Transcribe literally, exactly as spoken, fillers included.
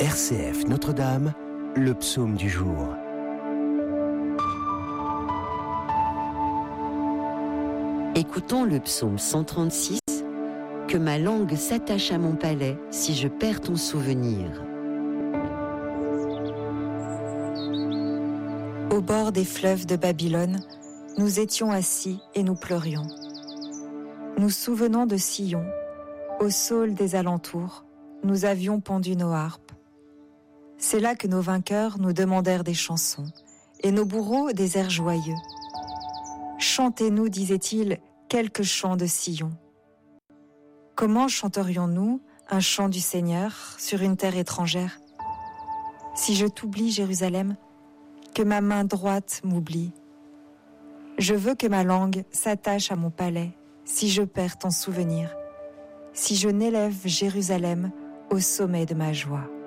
R C F Notre-Dame, le psaume du jour. Écoutons le psaume cent trente-six, « Que ma langue s'attache à mon palais si je perds ton souvenir ». Au bord des fleuves de Babylone, nous étions assis et nous pleurions. Nous souvenant de Sion, au saule des alentours, nous avions pendu nos harpes. C'est là que nos vainqueurs nous demandèrent des chansons, et nos bourreaux des airs joyeux. Chantez-nous, disait-il, quelques chants de Sion. Comment chanterions-nous un chant du Seigneur sur une terre étrangère? Si je t'oublie, Jérusalem, que ma main droite m'oublie. Je veux que ma langue s'attache à mon palais, si je perds ton souvenir, si je n'élève Jérusalem au sommet de ma joie.